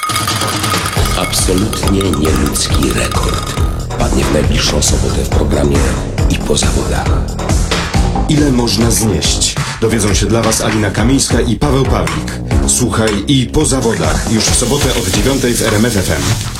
Absolutnie nieludzki rekord padnie w najbliższą sobotę w programie i po zawodach. Ile można znieść? Dowiedzą się dla Was Alina Kamińska i Paweł Pawlik. Słuchaj i po zawodach już w sobotę od 9 w RMF FM.